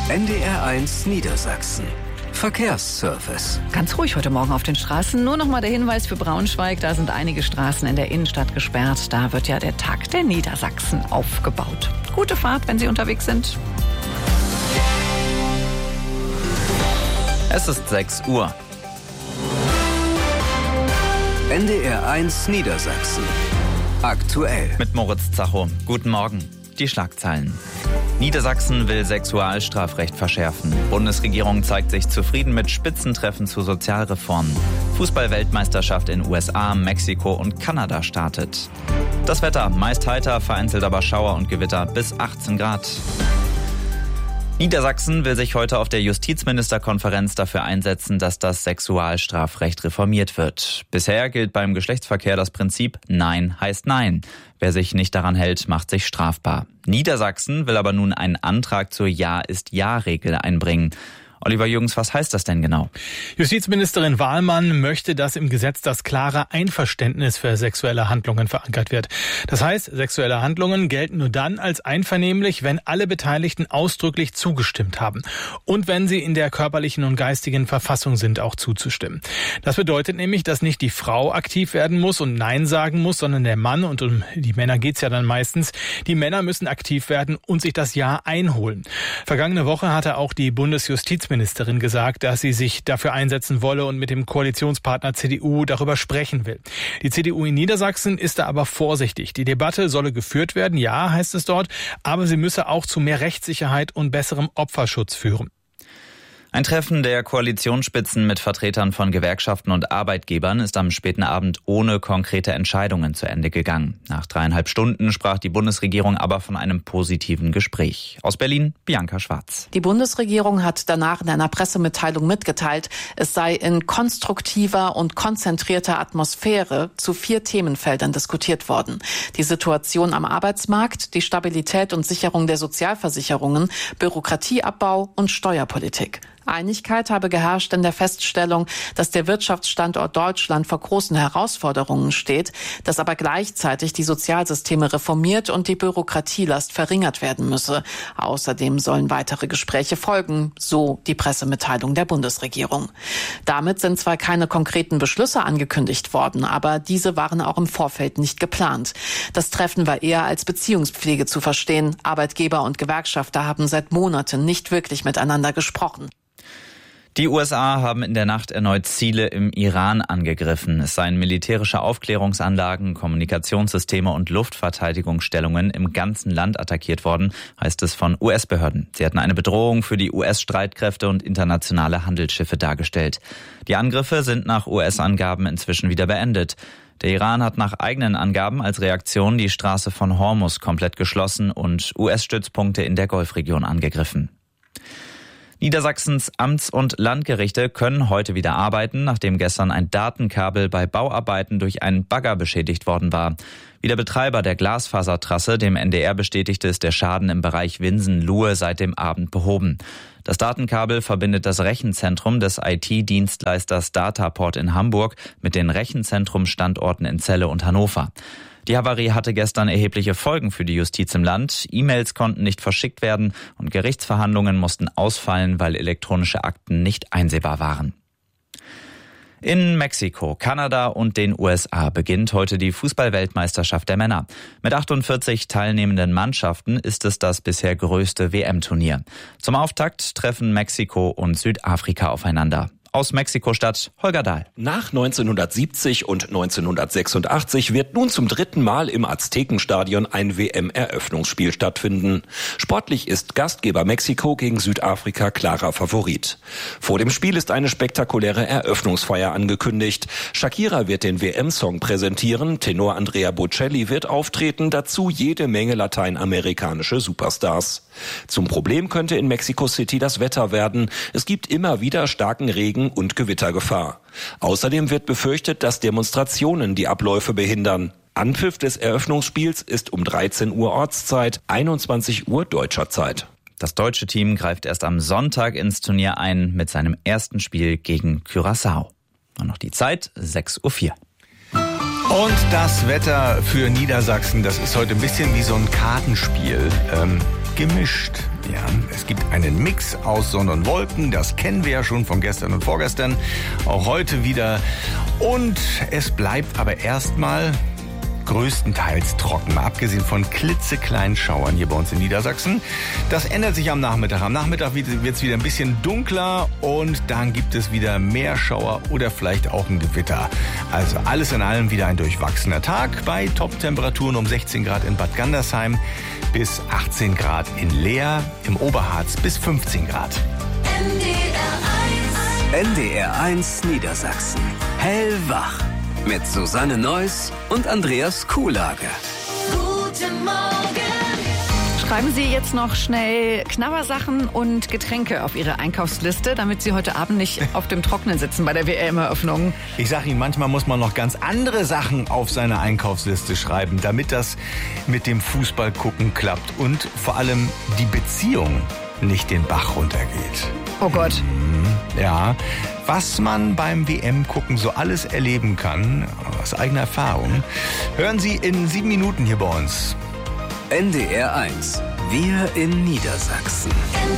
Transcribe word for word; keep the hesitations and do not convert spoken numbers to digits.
N D R eins Niedersachsen. Verkehrsservice. Ganz ruhig heute Morgen auf den Straßen. Nur noch mal der Hinweis für Braunschweig. Da sind einige Straßen in der Innenstadt gesperrt. Da wird ja der Tag der Niedersachsen aufgebaut. Gute Fahrt, wenn Sie unterwegs sind. Es ist sechs Uhr. N D R eins Niedersachsen. Aktuell. Mit Moritz Zacho. Guten Morgen. Die Schlagzeilen. Niedersachsen will Sexualstrafrecht verschärfen. Bundesregierung zeigt sich zufrieden mit Spitzentreffen zu Sozialreformen. Fußball-Weltmeisterschaft in U S A, Mexiko und Kanada startet. Das Wetter meist heiter, vereinzelt aber Schauer und Gewitter bis achtzehn Grad. Niedersachsen will sich heute auf der Justizministerkonferenz dafür einsetzen, dass das Sexualstrafrecht reformiert wird. Bisher gilt beim Geschlechtsverkehr das Prinzip Nein heißt Nein. Wer sich nicht daran hält, macht sich strafbar. Niedersachsen will aber nun einen Antrag zur Ja-ist-Ja-Regel einbringen. Oliver Jürgens, was heißt das denn genau? Justizministerin Wahlmann möchte, dass im Gesetz das klare Einverständnis für sexuelle Handlungen verankert wird. Das heißt, sexuelle Handlungen gelten nur dann als einvernehmlich, wenn alle Beteiligten ausdrücklich zugestimmt haben. Und wenn sie in der körperlichen und geistigen Verfassung sind, auch zuzustimmen. Das bedeutet nämlich, dass nicht die Frau aktiv werden muss und Nein sagen muss, sondern der Mann, und um die Männer geht's ja dann meistens, die Männer müssen aktiv werden und sich das Ja einholen. Vergangene Woche hatte auch die Bundesjustizministerin Ministerin gesagt, dass sie sich dafür einsetzen wolle und mit dem Koalitionspartner C D U darüber sprechen will. Die C D U in Niedersachsen ist da aber vorsichtig. Die Debatte solle geführt werden, ja, heißt es dort, aber sie müsse auch zu mehr Rechtssicherheit und besserem Opferschutz führen. Ein Treffen der Koalitionsspitzen mit Vertretern von Gewerkschaften und Arbeitgebern ist am späten Abend ohne konkrete Entscheidungen zu Ende gegangen. Nach dreieinhalb Stunden sprach die Bundesregierung aber von einem positiven Gespräch. Aus Berlin, Bianca Schwarz. Die Bundesregierung hat danach in einer Pressemitteilung mitgeteilt, es sei in konstruktiver und konzentrierter Atmosphäre zu vier Themenfeldern diskutiert worden. Die Situation am Arbeitsmarkt, die Stabilität und Sicherung der Sozialversicherungen, Bürokratieabbau und Steuerpolitik. Einigkeit habe geherrscht in der Feststellung, dass der Wirtschaftsstandort Deutschland vor großen Herausforderungen steht, dass aber gleichzeitig die Sozialsysteme reformiert und die Bürokratielast verringert werden müsse. Außerdem sollen weitere Gespräche folgen, so die Pressemitteilung der Bundesregierung. Damit sind zwar keine konkreten Beschlüsse angekündigt worden, aber diese waren auch im Vorfeld nicht geplant. Das Treffen war eher als Beziehungspflege zu verstehen. Arbeitgeber und Gewerkschafter haben seit Monaten nicht wirklich miteinander gesprochen. Die U S A haben in der Nacht erneut Ziele im Iran angegriffen. Es seien militärische Aufklärungsanlagen, Kommunikationssysteme und Luftverteidigungsstellungen im ganzen Land attackiert worden, heißt es von U S-Behörden. Sie hatten eine Bedrohung für die U S-Streitkräfte und internationale Handelsschiffe dargestellt. Die Angriffe sind nach U S-Angaben inzwischen wieder beendet. Der Iran hat nach eigenen Angaben als Reaktion die Straße von Hormuz komplett geschlossen und U S-Stützpunkte in der Golfregion angegriffen. Niedersachsens Amts- und Landgerichte können heute wieder arbeiten, nachdem gestern ein Datenkabel bei Bauarbeiten durch einen Bagger beschädigt worden war. Wie der Betreiber der Glasfasertrasse dem N D R bestätigte, ist der Schaden im Bereich Winsen-Luhe seit dem Abend behoben. Das Datenkabel verbindet das Rechenzentrum des I T-Dienstleisters Dataport in Hamburg mit den Rechenzentrumsstandorten in Celle und Hannover. Die Havarie hatte gestern erhebliche Folgen für die Justiz im Land. E-Mails konnten nicht verschickt werden und Gerichtsverhandlungen mussten ausfallen, weil elektronische Akten nicht einsehbar waren. In Mexiko, Kanada und den U S A beginnt heute die Fußball-Weltmeisterschaft der Männer. Mit achtundvierzig teilnehmenden Mannschaften ist es das bisher größte W M-Turnier. Zum Auftakt treffen Mexiko und Südafrika aufeinander. Aus Mexiko-Stadt, Holger Dahl. Nach neunzehnhundertsiebzig und neunzehnhundertsechsundachtzig wird nun zum dritten Mal im Aztekenstadion ein W M-Eröffnungsspiel stattfinden. Sportlich ist Gastgeber Mexiko gegen Südafrika klarer Favorit. Vor dem Spiel ist eine spektakuläre Eröffnungsfeier angekündigt. Shakira wird den W M-Song präsentieren, Tenor Andrea Bocelli wird auftreten, dazu jede Menge lateinamerikanische Superstars. Zum Problem könnte in Mexico City das Wetter werden. Es gibt immer wieder starken Regen und Gewittergefahr. Außerdem wird befürchtet, dass Demonstrationen die Abläufe behindern. Anpfiff des Eröffnungsspiels ist um dreizehn Uhr Ortszeit, einundzwanzig Uhr deutscher Zeit. Das deutsche Team greift erst am Sonntag ins Turnier ein mit seinem ersten Spiel gegen Curaçao. Und noch die Zeit, sechs Uhr vier. Und das Wetter für Niedersachsen, das ist heute ein bisschen wie so ein Kartenspiel. Ähm gemischt. Ja, es gibt einen Mix aus Sonne und Wolken, das kennen wir ja schon von gestern und vorgestern, auch heute wieder. Und es bleibt aber erstmal größtenteils trocken, mal abgesehen von klitzekleinen Schauern hier bei uns in Niedersachsen. Das ändert sich am Nachmittag. Am Nachmittag wird es wieder ein bisschen dunkler und dann gibt es wieder mehr Schauer oder vielleicht auch ein Gewitter. Also alles in allem wieder ein durchwachsener Tag bei Top-Temperaturen um sechzehn Grad in Bad Gandersheim bis achtzehn Grad in Leer, im Oberharz bis fünfzehn Grad. N D R eins Niedersachsen. Hellwach. Mit Susanne Neuss und Andreas Kuhlage. Guten Morgen. Schreiben Sie jetzt noch schnell Knabbersachen und Getränke auf Ihre Einkaufsliste, damit Sie heute Abend nicht auf dem Trockenen sitzen bei der W M-Eröffnung. Ich sage Ihnen, manchmal muss man noch ganz andere Sachen auf seine Einkaufsliste schreiben, damit das mit dem Fußballgucken klappt und vor allem die Beziehung nicht den Bach runtergeht. Oh Gott. Ja, was man beim W M-Gucken so alles erleben kann, aus eigener Erfahrung, hören Sie in sieben Minuten hier bei uns. N D R eins. Wir in Niedersachsen.